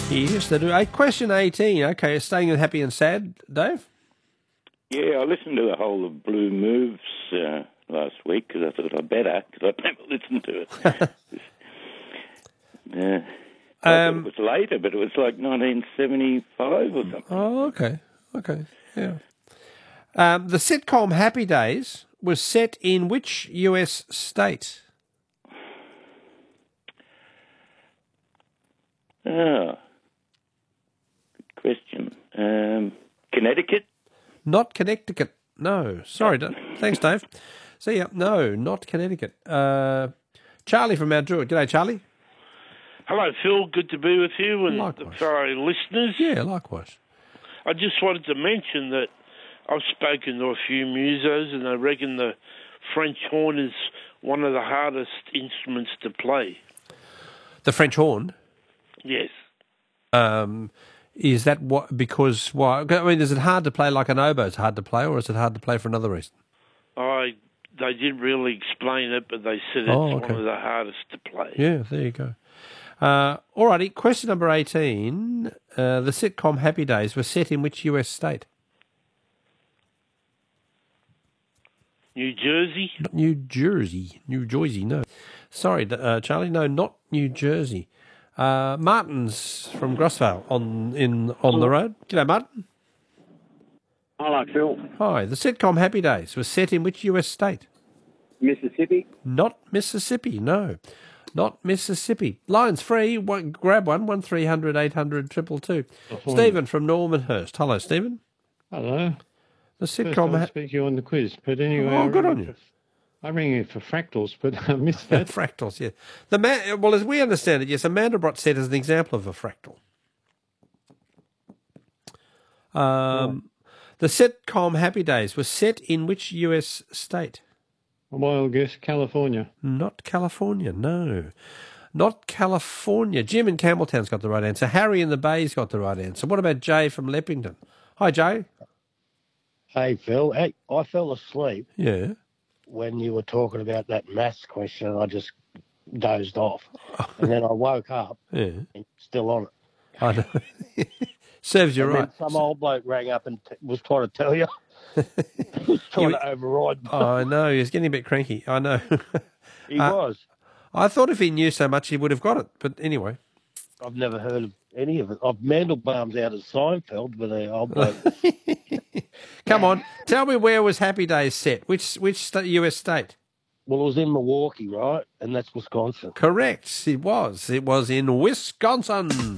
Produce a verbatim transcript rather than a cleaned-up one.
Yes, they do. Uh, question eighteen. Okay, staying with happy and sad, Dave? Yeah, I listened to the whole of Blue Moves uh, last week because I thought I better because I'd never listened to it. uh, I Um, thought it was later, but it was like nineteen seventy-five or something. Oh, okay. Okay, yeah. Um, the sitcom Happy Days was set in which U S state? Ah, good question. Um, Connecticut? Not Connecticut. No. Sorry. Da- Thanks, Dave. See ya. No, not Connecticut. Uh, Charlie from Mount Druitt. G'day, Charlie. Hello, Phil. Good to be with you and Likewise. the fellow listeners. Yeah, likewise. I just wanted to mention that I've spoken to a few musos and I reckon the French horn is one of the hardest instruments to play. The French horn. Yes. Um, is that what? Because why? I mean, is it hard to play like an oboe? It's hard to play, or is it hard to play for another reason? I They didn't really explain it, but they said it's Oh, okay. one of the hardest to play. Yeah, there you go. Uh, alrighty, question number eighteen. Uh, the sitcom Happy Days was set in which U S state? New Jersey? Not New Jersey. New Jersey, no. Sorry, d- uh, Charlie, no, not New Jersey. Uh, Martin's from Grossvale on in on the road. G'day, Martin. Hello, Phil. Hi. The sitcom Happy Days was set in which U S state? Mississippi. Not Mississippi, no. Not Mississippi. Line's free. One, grab one. One three hundred eight hundred triple two. Stephen from Normanhurst. Hello, Stephen. Hello. The First sitcom. time Ha- speak you on the quiz, but anyway. Oh, I good ring on you you. for- I ring you for fractals, but I missed that. Fractals, yeah. The man, well, as we understand it, yes, a Mandelbrot set is an example of a fractal. Um, The sitcom Happy Days was set in which U S state? A wild guess, California. Not California, no. Not California. Jim in Campbelltown's got the right answer. Harry in the Bay's got the right answer. What about Jay from Leppington? Hi, Jay. Hey, Phil. Hey, I fell asleep Yeah. when you were talking about that maths question. I just dozed off. And then I woke up Yeah. and still on it. I know. Serves you and right. then some old bloke rang up and t- was trying to tell you. He was trying You- to override me. I know. He was getting a bit cranky. I know. He uh, was. I thought if he knew so much, he would have got it. But anyway. I've never heard of any of it. I've Mandelbaum's out of Seinfeld, but the old bloke. Come on. Tell me where was Happy Days set? Which which sta- U S state? Well, it was in Milwaukee, right? And that's Wisconsin. Correct. It was. It was in Wisconsin.